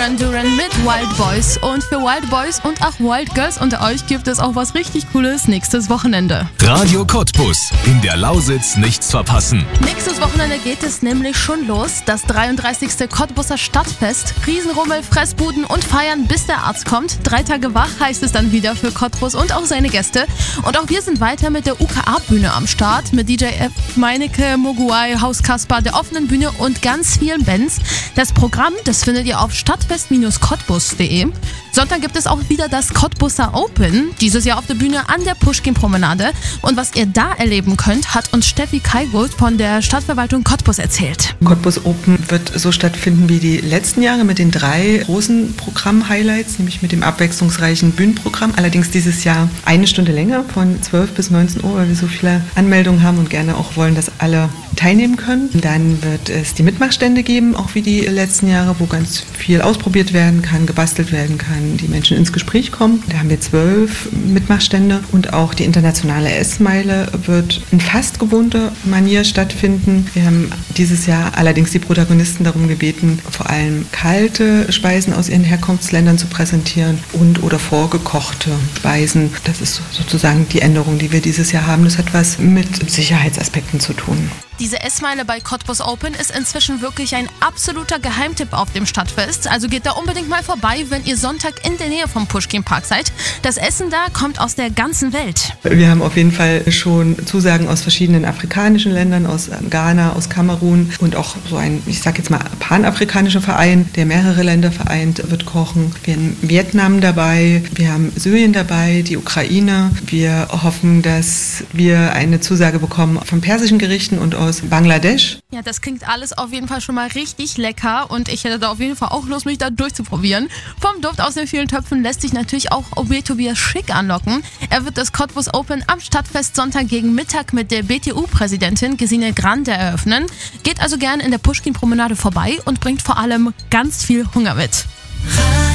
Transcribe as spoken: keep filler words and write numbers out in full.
Duran Duran mit Wild Boys. Und für Wild Boys und auch Wild Girls unter euch gibt es auch was richtig Cooles nächstes Wochenende. Radio Cottbus. In der Lausitz nichts verpassen. Nächstes Wochenende geht es nämlich schon los. Das dreiunddreißigste Cottbuser Stadtfest. Riesenrummel, Fressbuden und Feiern, bis der Arzt kommt. Drei Tage wach heißt es dann wieder für Cottbus und auch seine Gäste. Und auch wir sind weiter mit der U K A-Bühne am Start. Mit D J F, Meinecke, Moguai, Haus Kasper, der offenen Bühne und ganz vielen Bands. Das Programm, das findet ihr auf stadtfest Bindestrich cottbus punkt de. Sonntag gibt es auch wieder das Cottbuser Open. Dieses Jahr auf der Bühne an der Puschkin-Promenade. Und was ihr da erleben könnt, hat uns Steffi Kaigold von der Stadtverwaltung Cottbus erzählt. Cottbus Open wird so stattfinden wie die letzten Jahre mit den drei großen Programm-Highlights, nämlich mit dem abwechslungsreichen Bühnenprogramm. Allerdings dieses Jahr eine Stunde länger, von zwölf bis neunzehn Uhr, weil wir so viele Anmeldungen haben und gerne auch wollen, dass alle teilnehmen können. Dann wird es die Mitmachstände geben, auch wie die letzten Jahre, wo ganz viel ausprobiert werden kann, gebastelt werden kann, die Menschen ins Gespräch kommen. Da haben wir zwölf Mitmachstände und auch die internationale Essmeile wird in fast gewohnter Manier stattfinden. Wir haben dieses Jahr allerdings die Protagonisten darum gebeten, vor allem kalte Speisen aus ihren Herkunftsländern zu präsentieren und oder vorgekochte Speisen. Das ist sozusagen die Änderung, die wir dieses Jahr haben. Das hat was mit Sicherheitsaspekten zu tun. Diese Essmeile bei Cottbus Open ist inzwischen wirklich ein absoluter Geheimtipp auf dem Stadtfest. Also geht da unbedingt mal vorbei, wenn ihr Sonntag in der Nähe vom Puschkin-Park seid. Das Essen da kommt aus der ganzen Welt. Wir haben auf jeden Fall schon Zusagen aus verschiedenen afrikanischen Ländern, aus Ghana, aus Kamerun und auch so ein, ich sag jetzt mal, panafrikanischer Verein, der mehrere Länder vereint, wird kochen. Wir haben Vietnam dabei, wir haben Syrien dabei, die Ukraine. Wir hoffen, dass wir eine Zusage bekommen von persischen Gerichten und aus Bangladesch. Ja, das klingt alles auf jeden Fall schon mal richtig lecker und ich hätte da auf jeden Fall auch Lust, mich da durchzuprobieren. Vom Duft aus den vielen Töpfen lässt sich natürlich auch Obé Tobias Schick anlocken. Er wird das Cottbus Open am Stadtfest Sonntag gegen Mittag mit der B T U-Präsidentin Gesine Grande eröffnen. Geht also gern in der Puschkin-Promenade vorbei und bringt vor allem ganz viel Hunger mit.